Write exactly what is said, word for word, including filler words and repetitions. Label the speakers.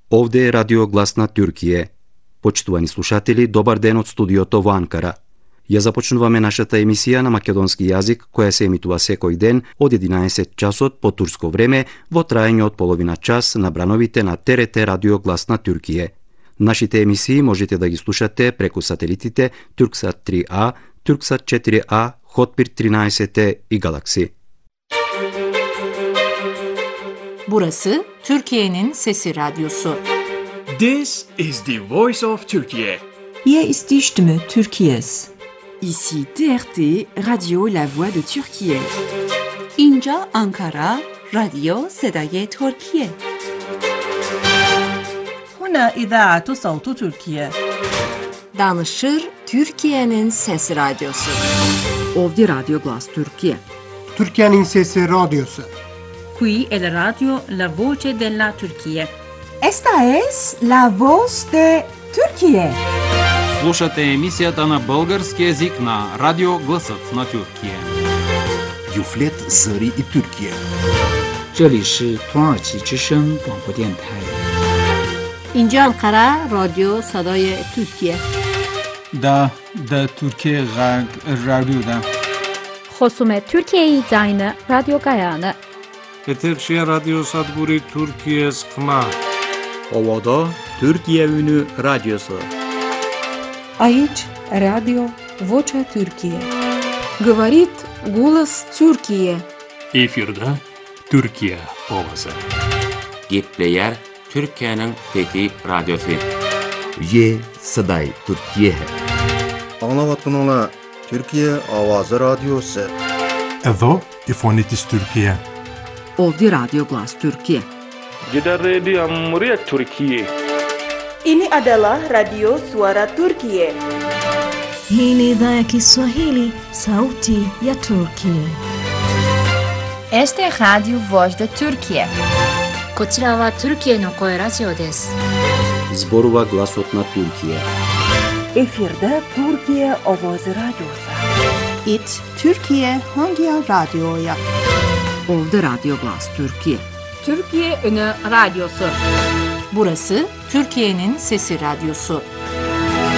Speaker 1: Ovdje je Radio Glas na Türkiye. Почитувани слушатели, добар ден од студиото во Анкара. Ја започнуваме нашата емисија на македонски јазик, која се емитува секој ден од единаесет часот по турско време во траење од половина час на брановите на Т Р Т Radio Glas на Türkiye. Нашите емисии можете да ги слушате преку сателитите Turksat три А, Turksat четири А, Hotbird тринадесет и Galaxy.
Speaker 2: Burası Türkiye'nin Sesi Radyosu.
Speaker 3: This is the voice of Turkey.
Speaker 4: Hier ist die Stimme Türkiye's.
Speaker 5: Ici T R T, Radio La Voix de Türkiye.
Speaker 2: İnca Ankara, Radio Sedaye Türkiye.
Speaker 6: هنا إذاعة صوت تركيا.
Speaker 2: Danışır Türkiye'nin Sesi Radyosu.
Speaker 4: Ovdje Radio Glas Türkiye.
Speaker 7: Türkiye'nin Sesi Radyosu.
Speaker 6: Qui è la radio La Voce della Turchia.
Speaker 8: Esta es La Voz de Türkiye.
Speaker 9: Слушате емисията на български език на Радио Гласът на Türkiye.
Speaker 10: Юфлет Зари и Türkiye.
Speaker 11: 这里是土耳其之声广播电台。
Speaker 2: İnca Ankara, Radio Sadaye Türkiye.
Speaker 12: Da, da Türkiye Radyo'da.
Speaker 13: خصوم Türkiye Zayne Radio Gayane.
Speaker 14: Eterşehir Radyo Sadburi Türkiye Sıkma.
Speaker 15: Ovada Türkiye Ünü Radyosu.
Speaker 16: Aici Radio Vocea Türkiye.
Speaker 17: Говорит голос Türkiye.
Speaker 18: Efirde Türkiye Ovası.
Speaker 19: Gepleyer Türkiye'nin Fethi Radyosu.
Speaker 10: Ye Saday Türkiye.
Speaker 20: Anlavatın ola Türkiye Avazı Radyosu.
Speaker 6: Evo İfonitis Türkiye.
Speaker 4: Ovdje Radio Glas Türkiye.
Speaker 1: Jeddah Radio Amuriat Türkiye.
Speaker 2: Ini adalah Radio Suara Türkiye.
Speaker 7: Hii ni idhaa ya Kiswahili, Sauti ya Turkiye.
Speaker 17: Este es Radio Voz de Türkiye.
Speaker 18: こちらは Türkiyeの声ラジオです。
Speaker 1: Zborova Glasot na Türkiye.
Speaker 2: Efirde Türkiye Ovozi Radyosu.
Speaker 4: It Türkiye Hangi Radyo'ya? Ovdje Radio Glas Türkiye.
Speaker 2: Türkiye Ünü Radyosu. Burası Türkiye'nin Sesi Radyosu.